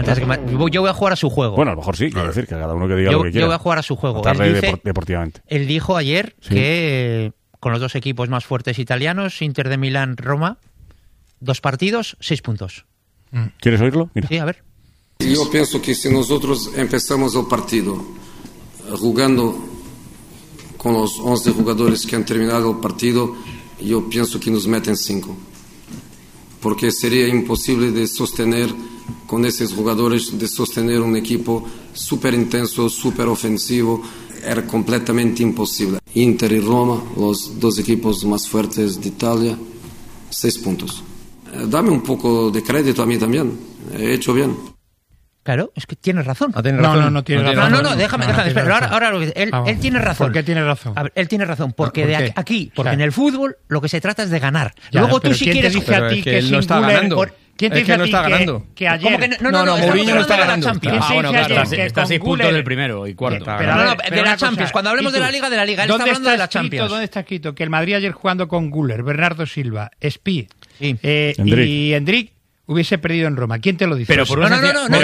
Yo voy a jugar a su juego. Bueno, a lo mejor sí, quiero decir que cada uno que diga lo que quiera. Yo voy a jugar a su juego. Deportivamente. Él dijo ayer que con los dos equipos más fuertes italianos, Inter de Milán, Roma, 2 partidos, 6 puntos. ¿Quieres oírlo? Mira. Sí, a ver. Yo pienso que si nosotros empezamos el partido jugando con los 11 jugadores que han terminado el partido, yo pienso que nos meten 5. Porque sería imposible de sostener con esos jugadores, de sostener un equipo súper intenso, súper ofensivo. Era completamente imposible. Inter y Roma, los 2 equipos más fuertes de Italia, 6 puntos. Dame un poco de crédito a mí también. He hecho bien. Claro, es que tienes razón. No tiene razón. No, déjame, espera. Ahora él tiene razón. ¿Por qué tiene razón? A ver, él tiene razón, porque porque en el fútbol lo que se trata es de ganar. Ya, luego tú si quieres... ¿Quién te dice a ti que él no está ganando? ¿Quién te dice a ti que ayer... No, Mourinho no está ganando. Bueno, claro, está a 6 puntos del primero y cuarto. De la Champions. Cuando hablemos de la Liga, él está hablando de la Champions. ¿Dónde está escrito que el Madrid ayer jugando con Güler, Bernardo Silva, Spi y Endrick hubiese perdido en Roma? ¿Quién te lo dice? Pero por una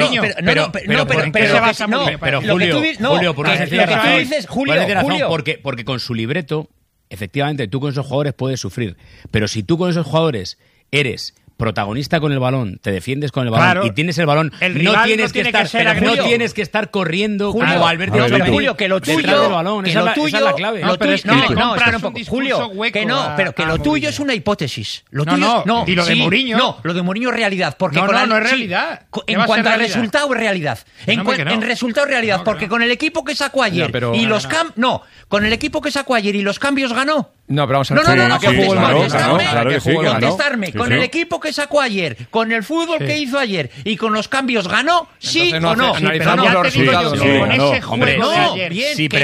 Julio, por una sencilla razón, porque con su libreto, efectivamente, tú con esos jugadores puedes sufrir, pero si tú con esos jugadores eres protagonista con el balón, te defiendes con el balón y tienes el balón, no tienes que estar corriendo como Valverde. Julio, que lo tuyo, esa es la clave. Julio, que lo tuyo es una hipótesis. Lo tuyo y lo de Mourinho. No, lo de Mourinho es realidad, porque no es realidad. En cuanto al resultado es realidad. En resultado es realidad, porque con el equipo que sacó ayer y los con el equipo que sacó ayer y los cambios ganó. No, pero vamos a ver. Contestarme. Con el equipo que sacó ayer, con el fútbol que hizo ayer y con los cambios ganó, sí o no. Analizamos los resultados. Con ese juego de ayer. Si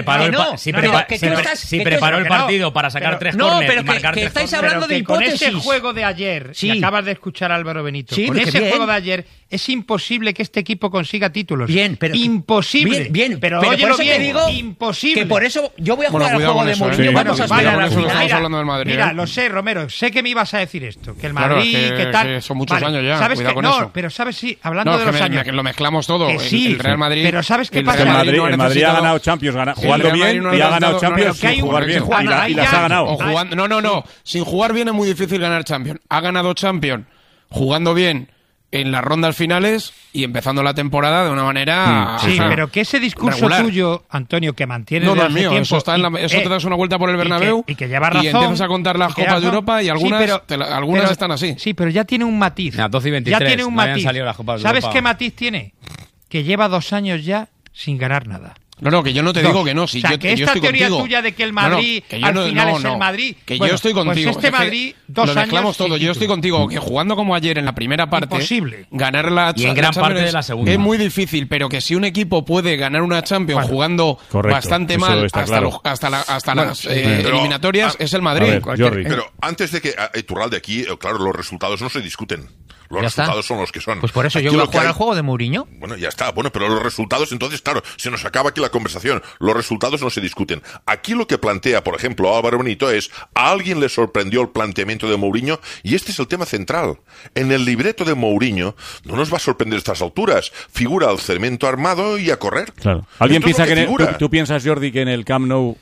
preparó el partido para sacar 3 córneres y marcar 3 que estáis hablando de hipótesis. Con ese juego de ayer, y acabas de escuchar a Álvaro Benito, con ese juego de ayer es imposible que este equipo consiga títulos. Imposible. Pero oye, lo que digo, imposible. Que por eso yo voy a jugar al juego de Mourinho. Vamos a esperar. Estamos hablando del Madrid. Mira, lo sé, Romero, sé que me ibas a decir esto, que el Madrid, que tal. Que son muchos años ya, ¿sabes cuidado que, con eso. Pero sabes, hablando de los años. Que lo mezclamos todo. Sí, el Real Madrid. Pero ¿sabes qué pasa? El Madrid ha ganado Champions jugando bien y ha ganado Champions sin jugar bien. Y las ha ganado. No. Sin jugar bien es muy difícil ganar Champions. Ha ganado Champions jugando bien en las rondas finales y empezando la temporada de una manera... Sí, pero que ese discurso regular. Tuyo, Antonio, que mantiene no desde es mío, tiempo... Eso te das una vuelta por el Bernabéu y que lleva razón, y empiezas a contar las Copas de Europa y algunas están así. Sí, pero ya tiene un matiz. 12 y 23, ya tiene un matiz. Las Copas de ¿Sabes Europa? qué matiz tiene? Que lleva 2 años ya sin ganar nada. No, que yo no te digo que no. Si yo esta estoy teoría contigo. Tuya de que el Madrid al final es el Madrid. Que yo estoy contigo. Pues Madrid, 2 años. Lo mezclamos todo. Yo estoy contigo. Que jugando como ayer en la primera parte. Imposible. Ganar la y en gran parte de la segunda. Es muy difícil, pero que si un equipo puede ganar una Champions jugando bastante mal hasta las eliminatorias, es el Madrid. Pero antes de que Iturralde aquí, claro, los resultados no se discuten. Los resultados son los que son. Pues por eso yo voy a jugar al juego de Mourinho. Bueno, ya está. Bueno, pero los resultados, entonces, claro, se nos acaba aquí la conversación. Los resultados no se discuten. Aquí lo que plantea, por ejemplo, Álvaro Benito es, a alguien le sorprendió el planteamiento de Mourinho, y este es el tema central. En el libreto de Mourinho no nos va a sorprender estas alturas. Figura el cemento armado y a correr. Claro. ¿Alguien piensa que tú piensas, Jordi, que en el Camp Nou,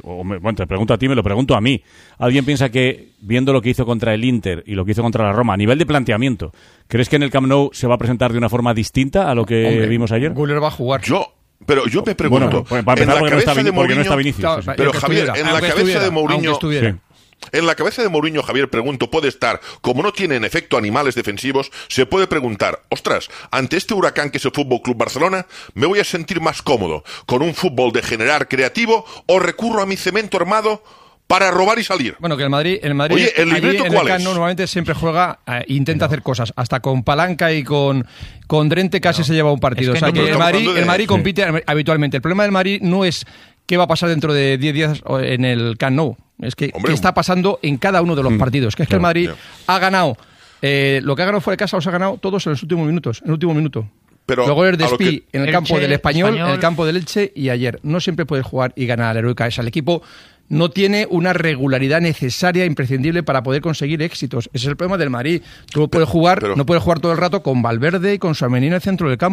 te pregunto a ti, me lo pregunto a mí, ¿alguien piensa que, viendo lo que hizo contra el Inter y lo que hizo contra la Roma, a nivel de planteamiento, ¿crees que en el Camp Nou se va a presentar de una forma distinta a lo que vimos ayer? Güler va a jugar. Pero yo me pregunto, para empezar, porque no está Vinicius. Pero Javier, en la cabeza de Mourinho... En la cabeza de Mourinho, Javier, pregunto, puede estar, como no tiene en efecto animales defensivos, se puede preguntar, ostras, ante este huracán que es el Fútbol Club Barcelona, ¿me voy a sentir más cómodo con un fútbol de generar creativo o recurro a mi cemento armado para robar y salir? Bueno, que el Madrid Oye, ¿el libreto cuál es? Normalmente siempre juega, intenta hacer cosas, hasta con Palanca y con Drente casi se lleva un partido. Es que el Madrid compite habitualmente. El problema del Madrid no es qué va a pasar dentro de 10 días en el Camp Nou. Es que qué está pasando en cada uno de los partidos. Que es que el Madrid ha ganado, lo que ha ganado fuera de casa los ha ganado todos en los últimos minutos, en el último minuto. Pero luego el Despí en el campo del Español, en el campo del Elche y ayer. No siempre puedes jugar y ganar a la heroica. El equipo no tiene una regularidad necesaria, imprescindible para poder conseguir éxitos. Ese es el problema del Madrid. Tú puedes jugar, no puedes jugar todo el rato con Valverde y con Tchouaméni en el centro del campo.